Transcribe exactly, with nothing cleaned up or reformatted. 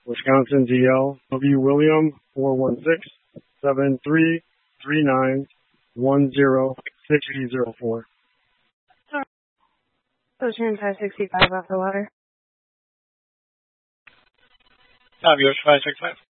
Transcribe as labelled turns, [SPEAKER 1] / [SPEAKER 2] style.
[SPEAKER 1] Wisconsin D L W William four one six seven three three nine one zero six zero four.
[SPEAKER 2] Ocean five sixty-five off the water.
[SPEAKER 3] Avios five six five.